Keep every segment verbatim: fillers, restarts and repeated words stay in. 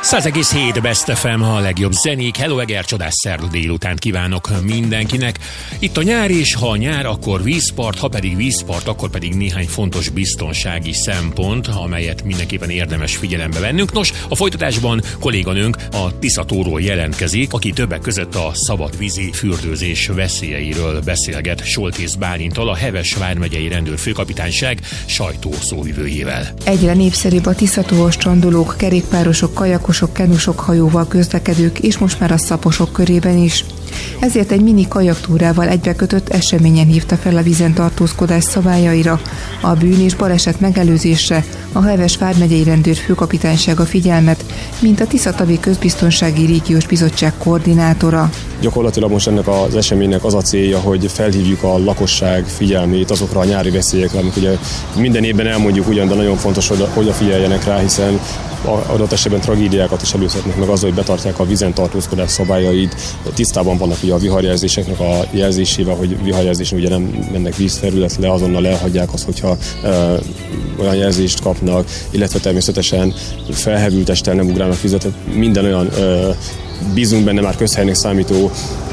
száz egész hét Best ef em, a legjobb zenék. Hello Eger, csodás szerda délután kívánok mindenkinek. Itt a nyár, és ha nyár, akkor vízpart, ha pedig vízpart, akkor pedig néhány fontos biztonsági szempont, amelyet mindenképpen érdemes figyelembe vennünk. Nos, a folytatásban kolléganőnk a Tiszatóról jelentkezik, aki többek között a szabadvízi fürdőzés veszélyeiről beszélget Soltész Bálinttal, a Heves vármegyei rendőrfőkapitányság sajtószóvivőjével. Egyre népszerűbb a Tiszatóhoz strandolók, kerékpárosok, kajakosok, kenusok, hajóval közlekedők, és most már a szaposok körében is. Ezért egy mini kajaktúrával egybekötött eseményen hívta fel a vízen tartózkodás szabályaira, a bűn és baleset megelőzésre a Heves vármegyei rendőrfőkapitánysága figyelmet, mint a Tiszatavi Közbiztonsági Régiós Bizottság koordinátora. Gyakorlatilag most ennek az eseménynek az a célja, hogy felhívjuk a lakosság figyelmét azokra a nyári veszélyekre, amik ugye minden évben elmondjuk ugyan, de nagyon fontos, hogy odafigyeljenek rá, hiszen adott esetben tragédiákat is előzhetnek meg azzal, hogy betartják a vízen tartózkodás szabályait. Tisztában vannak ugye a viharjelzéseknek a jelzésével, hogy viharjelzésen ugye nem mennek vízfelületre, azonnal elhagyják azt, hogyha e, olyan jelzést kapnak, illetve természetesen felhevült testtel nem ugrálnak vizet. Minden olyan e, bízunk benne már közhelynek számító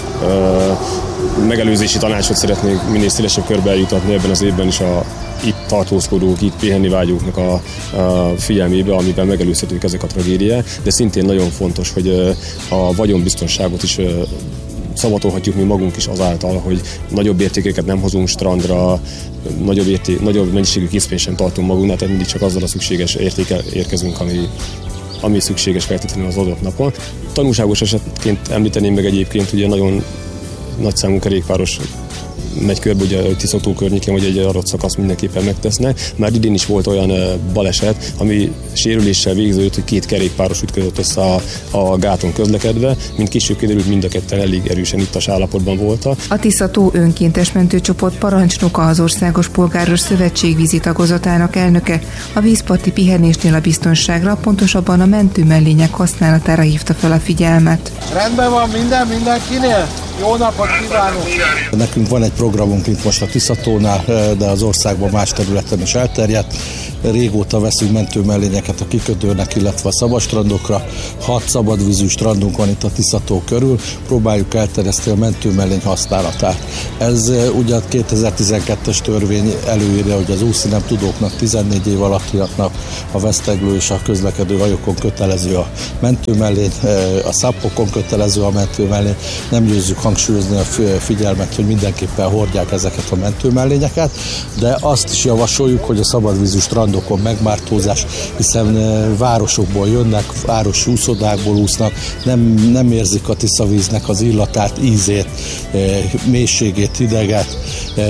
e, megelőzési tanácsot szeretnénk minél szélesebb körbe eljutatni ebben az évben is a itt tartózkodók, itt pihenni vágyóknak a, a figyelmébe, amiben megelőzhetők ezek a tragédiák, de szintén nagyon fontos, hogy a vagyonbiztonságot is szavatolhatjuk mi magunk is azáltal, hogy nagyobb értékeket nem hozunk strandra, nagyobb, érté- nagyobb mennyiségű készpénzt sem tartunk magunknál, tehát mindig csak azzal a szükséges értékkel érkezünk, ami, ami szükséges feltétlenül az adott napon. Tanulságos esetként említeném meg egyébként, ugye nagyon nagyszámú kerékpáros megy körbe, ugye a Tiszató környékén, hogy egy adott szakasz mindenképpen megtesznek. Már idén is volt olyan baleset, ami sérüléssel végződött, hogy két kerékpáros ütközött össze a, a gáton közlekedve, mint később kiderült, mind a ketten elég erősen ittas állapotban voltak. A Tiszató önkéntes mentőcsoport parancsnoka, az Országos Polgáros Szövetség vízi tagozatának elnöke a vízparti pihenésnél a biztonságra, pontosabban a mentőmellények használatára hívta fel a figyelmet. Rendben van minden mindenkinél? Jó napot kívánok! Nekünk van egy programunk itt most a Tiszatónál, de az országban más területen is elterjedt. Régóta veszünk mentőmellényeket a kikötőnek, illetve a szabadstrandokra. Hat szabadvízű strandunk van itt a Tiszató körül. Próbáljuk elterjeszteni a mentőmellény használatát. Ez ugye a kétezer-tizenkettes törvény előírja, hogy az úszni tudóknak, tizennégy év alattiaknak a veszteglő és a közlekedő hajókon kötelező a mentőmellény, a szappokon kötelező a mentőmellény. Nem győzzük hangsúlyozni a figyelmet, hogy mindenképpen hordják ezeket a mentőmellényeket, de azt is javasoljuk, hogy a szabadvízű strandokon megmártózás, hiszen városokból jönnek, városi úszodákból úsznak, nem, nem érzik a Tiszavíznek az illatát, ízét, mélységét, hideget,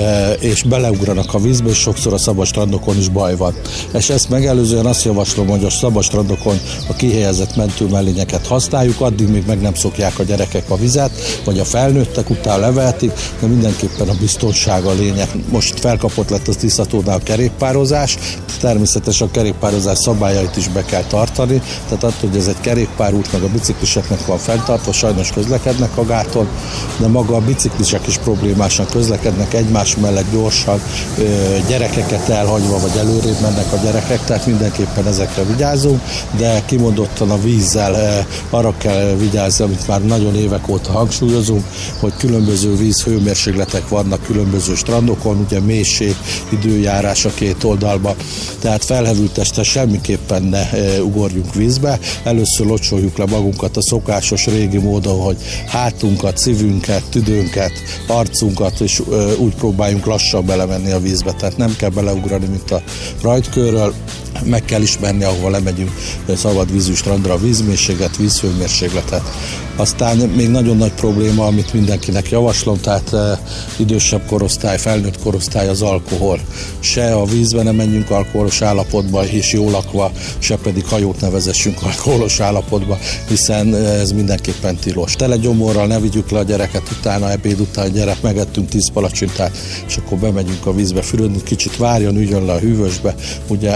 és beleugranak a vízbe, és sokszor a szabad strandokon is baj van. És ezt megelőzően azt javaslom, hogy a szabad strandokon a kihelyezett mentőmellényeket használjuk, addig még meg nem szokják a gyerekek a vizet, vagy a felnőttek utána levehetik, de mindenképpen a biztonság a lényeg. Most felkapott lett a Tiszatónál a kerékpározás, természetesen a kerékpározás szabályait is be kell tartani, tehát attól, hogy ez egy kerékpárút, meg a bicikliseknek van fenntartva, sajnos közlekednek a gáton, de maga a biciklisek is problémásan közlekednek egymás mellett gyorsan, gyerekeket elhagyva, vagy előrébb mennek a gyerekek, tehát mindenképpen ezekre vigyázunk, de kimondottan a vízzel arra kell vigyázni, amit már nagyon évek óta hangsúlyozunk, hogy különböző vízhőmérsékletek vannak különböző strandokon, ugye mélység, időjárás a két oldalba, tehát felhevült testre semmiképpen ne e, ugorjunk vízbe. Először locsoljuk le magunkat a szokásos régi módon, hogy hátunkat, szívünket, tüdőnket, arcunkat, és e, úgy próbáljunk lassan belemenni a vízbe, tehát nem kell beleugrani, mint a rajtkörről, meg kell ismerni, ahova lemegyünk szabad vízű strandra, a vízmélységet, vízhőmérsékletet. Aztán még nagyon nagy probléma, amit mindenkinek javaslom, tehát e, idősebb korosztály, felnőtt korosztály az alkohol. Se a vízbe nem menjünk alkoholos állapotba, és jól lakva, se pedig hajót ne vezessünk alkoholos állapotba, hiszen ez mindenképpen tilos. Tele gyomorral ne vigyük le a gyereket, utána ebéd után a gyerek, megettünk tíz palacsintát, és akkor bemegyünk a vízbe fürödni, kicsit várjon, üljön le a hűvösbe, ugye vigyázni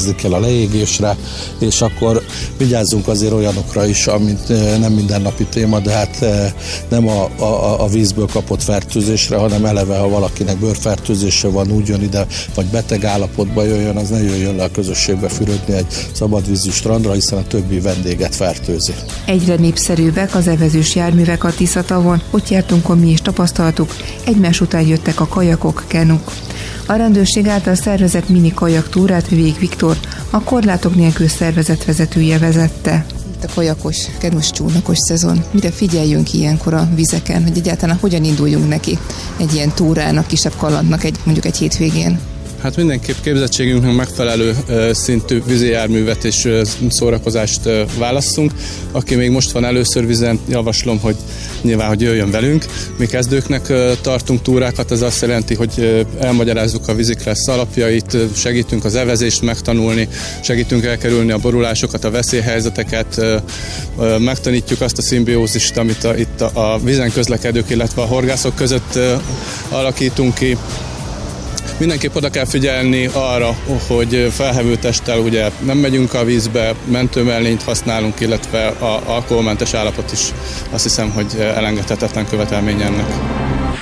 vigyázni kell a leégésre, és akkor vigyázzunk azért olyanokra is, amit nem mindennapi téma, de hát nem a, a, a vízből kapott fertőzésre, hanem eleve, ha valakinek bőrfertőzése van, úgy jön ide, vagy beteg állapotban jöjjön, az ne jöjjön le a közösségbe fürödni egy szabadvízű strandra, hiszen a többi vendéget fertőzi. Egyre népszerűbbek az evezős járművek a Tiszatavon, ott jártunk, mi is tapasztaltuk, egymás után jöttek a kajakok, kenuk. A rendőrség által szervezett mini kajak túrát Vég Viktor, a korlátok nélkül szervezet vezetője vezette. Itt a kajakos, kenus csónakos szezon. Mire figyeljünk ilyenkor a vizeken, hogy egyáltalán hogyan induljunk neki egy ilyen túrának, kisebb kalandnak, egy, mondjuk egy hétvégén? Hát mindenképp képzettségünknek megfelelő uh, szintű vízijárművet és uh, szórakozást uh, válasszunk. Aki még most van először vizen, javaslom, hogy nyilván, hogy jöjjön velünk. Mi kezdőknek uh, tartunk túrákat, ez azt jelenti, hogy uh, elmagyarázzuk a vízikressz alapjait, uh, segítünk az evezést megtanulni, segítünk elkerülni a borulásokat, a veszélyhelyzeteket, uh, uh, megtanítjuk azt a szimbiózist, amit a, itt a, a vízen közlekedők, illetve a horgászok között uh, alakítunk ki. Mindenképp oda kell figyelni arra, hogy felhevő testtel ugye nem megyünk a vízbe, mentőmellényt használunk, illetve az alkoholmentes állapot is azt hiszem, hogy elengedhetetlen követelmény ennek.